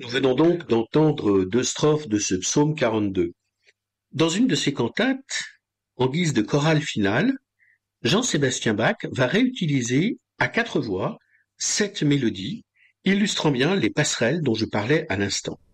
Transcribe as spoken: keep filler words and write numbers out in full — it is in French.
Nous venons donc d'entendre deux strophes de ce psaume quarante-deux. Dans une de ses cantates, en guise de chorale finale, Jean-Sébastien Bach va réutiliser à quatre voix cette mélodie, illustrant bien les passerelles dont je parlais à l'instant.